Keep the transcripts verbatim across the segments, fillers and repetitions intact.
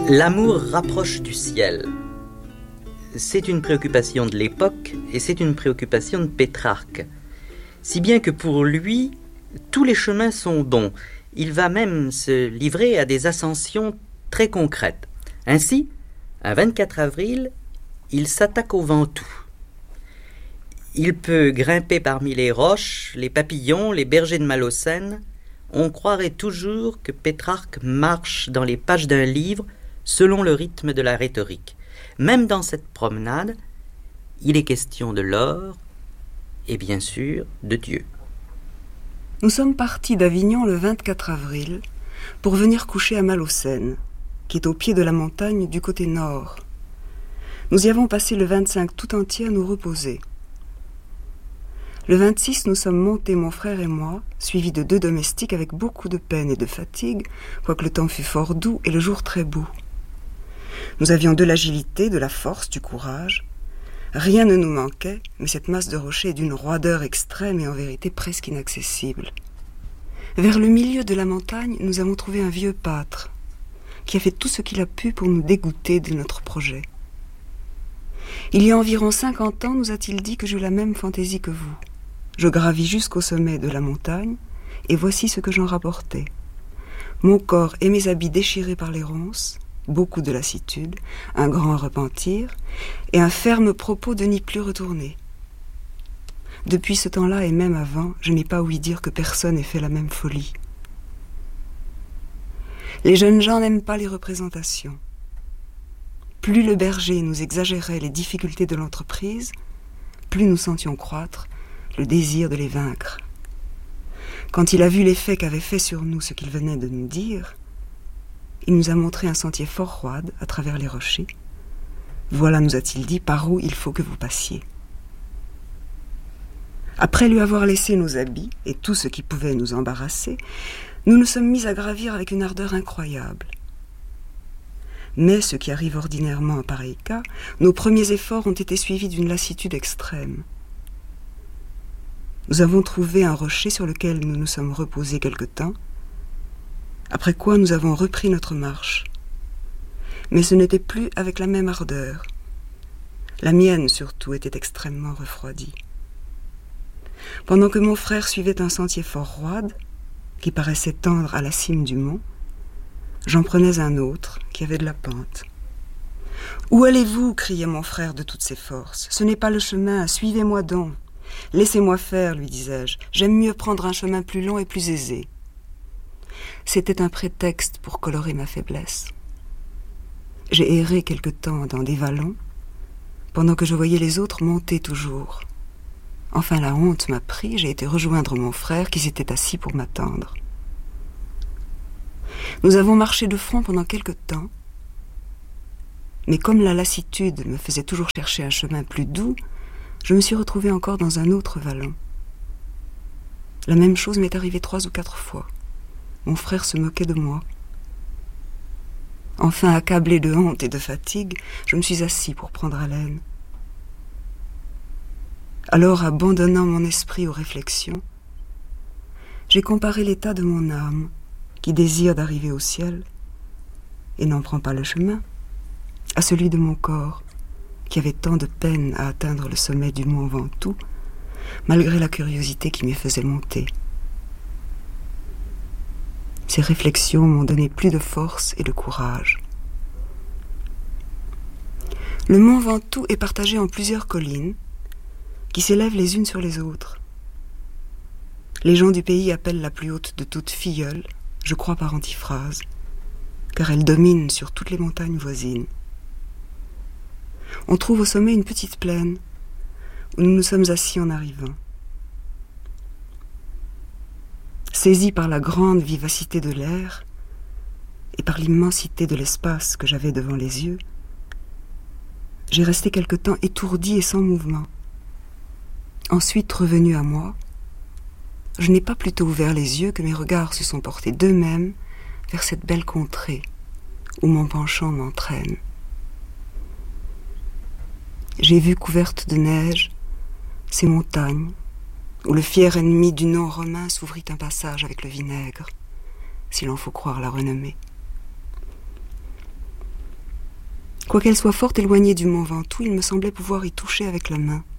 L'amour rapproche du ciel. C'est une préoccupation de l'époque et c'est une préoccupation de Pétrarque. Si bien que pour lui, tous les chemins sont bons. Il va même se livrer à des ascensions très concrètes. Ainsi, un vingt-quatre avril, il s'attaque au Ventoux. Il peut grimper parmi les roches, les papillons, les bergers de Malocène. On croirait toujours que Pétrarque marche dans les pages d'un livre selon le rythme de la rhétorique. Même dans cette promenade, il est question de l'or et bien sûr de Dieu. Nous sommes partis d'Avignon le vingt-quatre avril pour venir coucher à Malocène, qui est au pied de la montagne du côté nord. Nous y avons passé le vingt-cinq tout entier à nous reposer. Le vingt-six, nous sommes montés, mon frère et moi, suivis de deux domestiques avec beaucoup de peine et de fatigue, quoique le temps fût fort doux et le jour très beau. Nous avions de l'agilité, de la force, du courage. Rien ne nous manquait, mais cette masse de rochers est d'une roideur extrême et en vérité presque inaccessible. Vers le milieu de la montagne, nous avons trouvé un vieux pâtre qui a fait tout ce qu'il a pu pour nous dégoûter de notre projet. Il y a environ cinquante ans, nous a-t-il dit que j'eus la même fantaisie que vous. Je gravis jusqu'au sommet de la montagne, et voici ce que j'en rapportais. Mon corps et mes habits déchirés par les ronces, beaucoup de lassitude, un grand repentir, et un ferme propos de n'y plus retourner. Depuis ce temps-là, et même avant, je n'ai pas ouï dire que personne ait fait la même folie. Les jeunes gens n'aiment pas les représentations. Plus le berger nous exagérait les difficultés de l'entreprise, plus nous sentions croître le désir de les vaincre. Quand il a vu l'effet qu'avait fait sur nous ce qu'il venait de nous dire, il nous a montré un sentier fort roide à travers les rochers. Voilà, nous a-t-il dit, par où il faut que vous passiez. Après lui avoir laissé nos habits et tout ce qui pouvait nous embarrasser, nous nous sommes mis à gravir avec une ardeur incroyable. Mais ce qui arrive ordinairement en pareil cas, nos premiers efforts ont été suivis d'une lassitude extrême. Nous avons trouvé un rocher sur lequel nous nous sommes reposés quelque temps, après quoi nous avons repris notre marche. Mais ce n'était plus avec la même ardeur. La mienne, surtout, était extrêmement refroidie. Pendant que mon frère suivait un sentier fort roide, qui paraissait tendre à la cime du mont, j'en prenais un autre, qui avait de la pente. « Où allez-vous » criait mon frère de toutes ses forces. « Ce n'est pas le chemin, suivez-moi donc. »« Laissez-moi faire, lui disais-je. J'aime mieux prendre un chemin plus long et plus aisé. » C'était un prétexte pour colorer ma faiblesse. J'ai erré quelque temps dans des vallons, pendant que je voyais les autres monter toujours. Enfin, la honte m'a pris, j'ai été rejoindre mon frère qui s'était assis pour m'attendre. Nous avons marché de front pendant quelque temps, mais comme la lassitude me faisait toujours chercher un chemin plus doux, je me suis retrouvée encore dans un autre vallon. La même chose m'est arrivée trois ou quatre fois. Mon frère se moquait de moi. Enfin, accablé de honte et de fatigue, je me suis assis pour prendre haleine. Alors, abandonnant mon esprit aux réflexions, j'ai comparé l'état de mon âme, qui désire d'arriver au ciel et n'en prend pas le chemin, à celui de mon corps, qui avait tant de peine à atteindre le sommet du mont Ventoux, malgré la curiosité qui m'y faisait monter. Ces réflexions m'ont donné plus de force et de courage. Le mont Ventoux est partagé en plusieurs collines qui s'élèvent les unes sur les autres. Les gens du pays appellent la plus haute de toutes Filleul, je crois par antiphrase, car elle domine sur toutes les montagnes voisines. On trouve au sommet une petite plaine où nous nous sommes assis en arrivant. Saisi par la grande vivacité de l'air et par l'immensité de l'espace que j'avais devant les yeux, j'ai resté quelque temps étourdi et sans mouvement. Ensuite, revenu à moi, je n'ai pas plutôt ouvert les yeux que mes regards se sont portés d'eux-mêmes vers cette belle contrée où mon penchant m'entraîne. J'ai vu couvertes de neige ces montagnes où le fier ennemi du nom romain s'ouvrit un passage avec le vinaigre, s'il en faut croire la renommée. Quoiqu'elle soit fort éloignée du mont Ventoux, il me semblait pouvoir y toucher avec la main.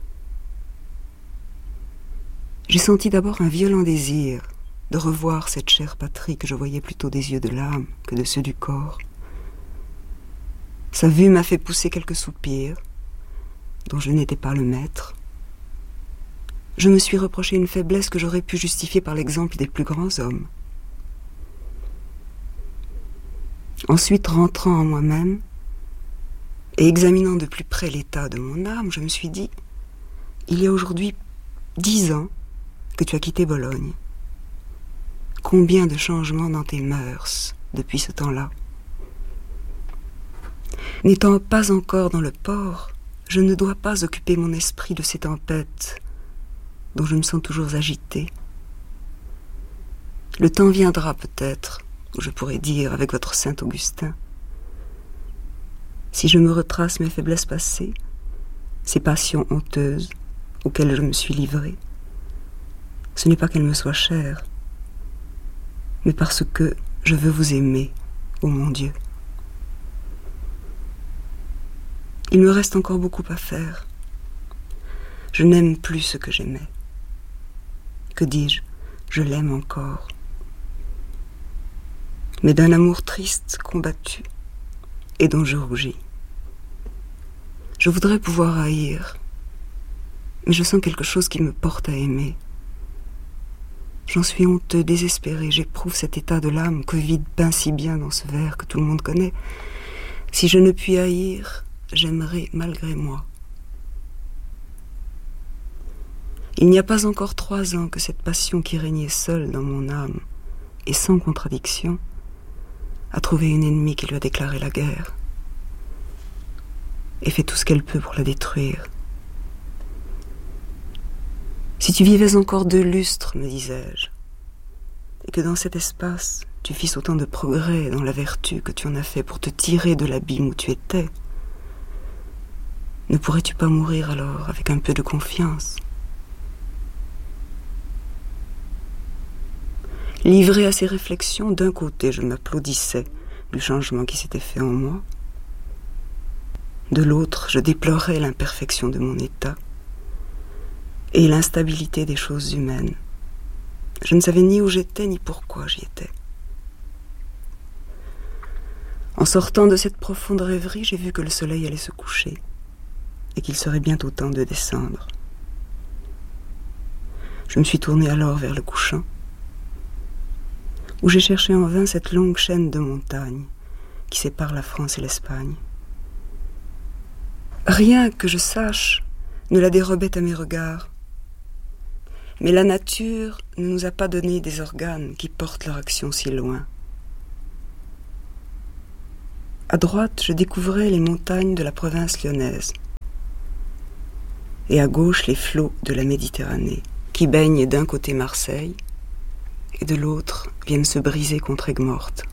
J'ai senti d'abord un violent désir de revoir cette chère patrie que je voyais plutôt des yeux de l'âme que de ceux du corps. Sa vue m'a fait pousser quelques soupirs, dont je n'étais pas le maître. Je me suis reproché une faiblesse que j'aurais pu justifier par l'exemple des plus grands hommes. Ensuite, rentrant en moi-même et examinant de plus près l'état de mon âme, je me suis dit, il y a aujourd'hui dix ans que tu as quitté Bologne. Combien de changements dans tes mœurs depuis ce temps-là. N'étant pas encore dans le port, je ne dois pas occuper mon esprit de ces tempêtes dont je me sens toujours agitée. Le temps viendra peut-être où je pourrai dire avec votre saint Augustin, si je me retrace mes faiblesses passées, ces passions honteuses auxquelles je me suis livrée, ce n'est pas qu'elles me soient chères, mais parce que je veux vous aimer, ô mon Dieu. Il me reste encore beaucoup à faire. Je n'aime plus ce que j'aimais. Que dis-je? Je l'aime encore. Mais d'un amour triste, combattu, et dont je rougis. Je voudrais pouvoir haïr, mais je sens quelque chose qui me porte à aimer. J'en suis honteux, désespéré, j'éprouve cet état de l'âme que vide peint si bien dans ce vers que tout le monde connaît. Si je ne puis haïr, j'aimerai malgré moi. Il n'y a pas encore trois ans que cette passion qui régnait seule dans mon âme, et sans contradiction, a trouvé une ennemie qui lui a déclaré la guerre, et fait tout ce qu'elle peut pour la détruire. Si tu vivais encore deux lustres, me disais-je, et que dans cet espace, tu fisses autant de progrès dans la vertu que tu en as fait pour te tirer de l'abîme où tu étais, ne pourrais-tu pas mourir alors avec un peu de confiance? Livré à ces réflexions, d'un côté, je m'applaudissais du changement qui s'était fait en moi. De l'autre, je déplorais l'imperfection de mon état et l'instabilité des choses humaines. Je ne savais ni où j'étais, ni pourquoi j'y étais. En sortant de cette profonde rêverie, j'ai vu que le soleil allait se coucher et qu'il serait bientôt temps de descendre. Je me suis tournée alors vers le couchant, où j'ai cherché en vain cette longue chaîne de montagnes qui sépare la France et l'Espagne. Rien que je sache ne la dérobait à mes regards, mais la nature ne nous a pas donné des organes qui portent leur action si loin. À droite, je découvrais les montagnes de la province lyonnaise, et à gauche les flots de la Méditerranée, qui baignent d'un côté Marseille, et de l'autre viennent se briser contre Aigues-Mortes.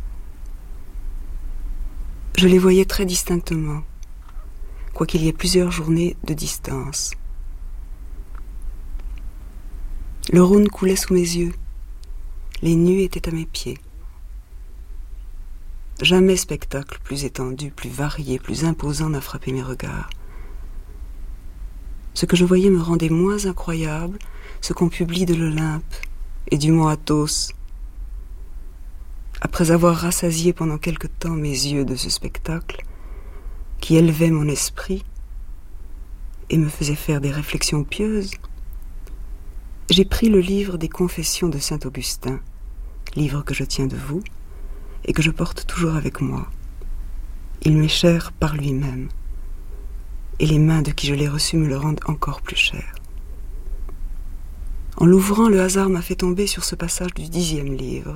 Je les voyais très distinctement, quoiqu'il y ait plusieurs journées de distance. Le Rhône coulait sous mes yeux, les nues étaient à mes pieds. Jamais spectacle plus étendu, plus varié, plus imposant n'a frappé mes regards. Ce que je voyais me rendait moins incroyable ce qu'on publie de l'Olympe et du mont Athos. Après avoir rassasié pendant quelque temps mes yeux de ce spectacle, qui élevait mon esprit et me faisait faire des réflexions pieuses, j'ai pris le livre des Confessions de saint Augustin, livre que je tiens de vous et que je porte toujours avec moi. Il m'est cher par lui-même, et les mains de qui je l'ai reçu me le rendent encore plus cher. En l'ouvrant, le hasard m'a fait tomber sur ce passage du dixième livre.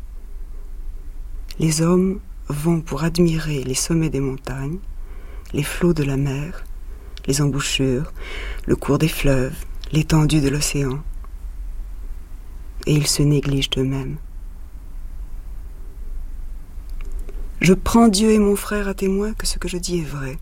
Les hommes vont pour admirer les sommets des montagnes, les flots de la mer, les embouchures, le cours des fleuves, l'étendue de l'océan, et ils se négligent eux-mêmes. Je prends Dieu et mon frère à témoin que ce que je dis est vrai.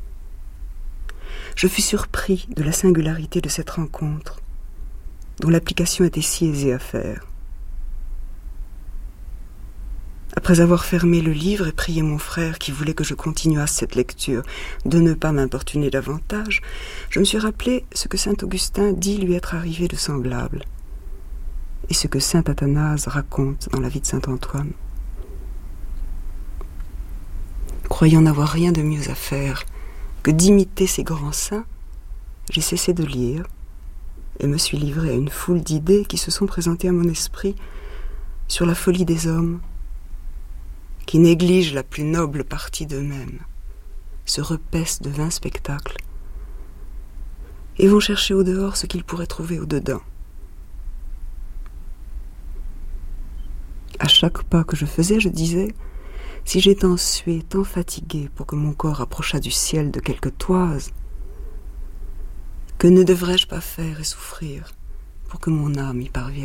Je fus surpris de la singularité de cette rencontre, dont l'application était si aisée à faire. Après avoir fermé le livre et prié mon frère, qui voulait que je continuasse cette lecture, de ne pas m'importuner davantage, je me suis rappelé ce que saint Augustin dit lui être arrivé de semblable, et ce que saint Athanase raconte dans la vie de saint Antoine. Croyant n'avoir rien de mieux à faire que d'imiter ces grands saints, j'ai cessé de lire et me suis livré à une foule d'idées qui se sont présentées à mon esprit sur la folie des hommes, qui négligent la plus noble partie d'eux-mêmes, se repaissent de vains spectacles et vont chercher au dehors ce qu'ils pourraient trouver au dedans. À chaque pas que je faisais, je disais: si j'ai tant sué, tant fatigué pour que mon corps approchât du ciel de quelque toise, que ne devrais-je pas faire et souffrir pour que mon âme y parvienne ?